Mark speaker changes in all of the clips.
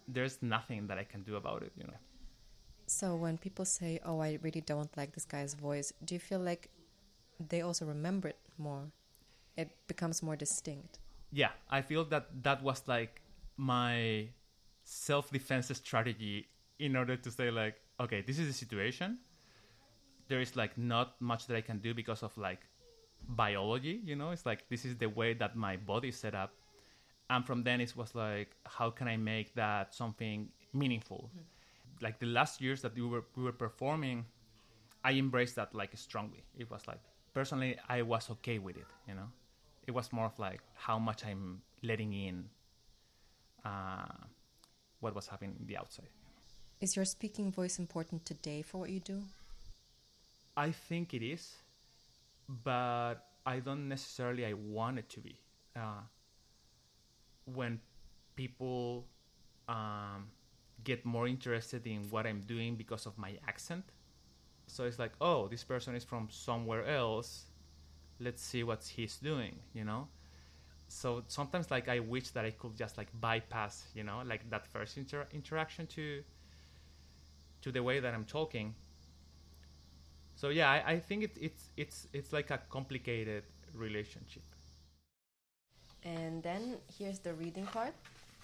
Speaker 1: there's nothing that I can do about it, you know.
Speaker 2: So when people say, "Oh, I really don't like this guy's voice," do you feel like they also remember it more? It becomes more distinct.
Speaker 1: Yeah, I feel that that was like my self-defense strategy in order to say like, okay, this is the situation. There is like not much that I can do because of like biology, you know. It's like this is the way that my body is set up, and from then it was like, how can I make that something meaningful? Like the last years that we were performing, I embraced that like strongly. It was like personally I was okay with it, you know. It was more of like how much I'm letting in uh, what was happening in the outside.
Speaker 2: Is your speaking voice important today for what you do?
Speaker 1: I think it is, but I don't necessarily I want it to be. Uh, when people um, get more interested in what I'm doing because of my accent, so it's like, oh, this person is from somewhere else. Let's see what he's doing, you know. So sometimes like I wish that I could just like bypass, you know, like that first interaction to the way that I'm talking. So yeah, I think it's like a complicated relationship.
Speaker 2: And then here's the reading part.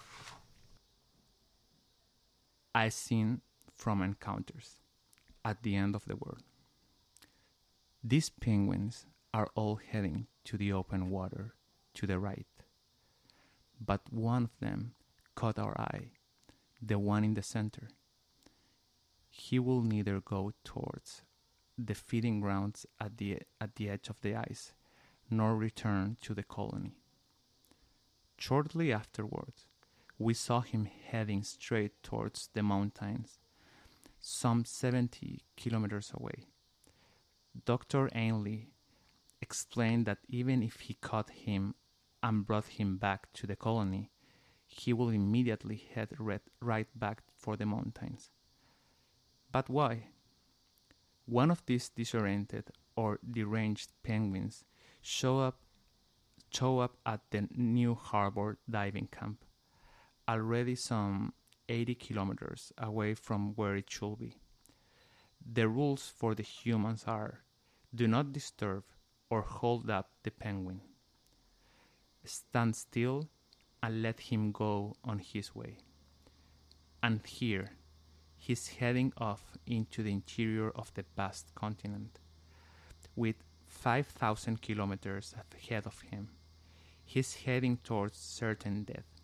Speaker 1: I seen from encounters at the end of the world. These penguins are all heading to the open water to the right, but one of them caught our eye, the one in the center. He will neither go towards the feeding grounds at the edge of the ice, nor return to the colony. Shortly afterwards, we saw him heading straight towards the mountains, some 70 kilometers away. Dr. Ainley explained that even if he caught him and brought him back to the colony, he will immediately head right back for the mountains. But why? One of these disoriented or deranged penguins show up at the New Harbor diving camp, already some 80 kilometers away from where it should be. The rules for the humans are: do not disturb or hold up the penguin. Stand still and let him go on his way. And here, he's heading off into the interior of the vast continent. With 5,000 kilometers ahead of him, he's heading towards certain death.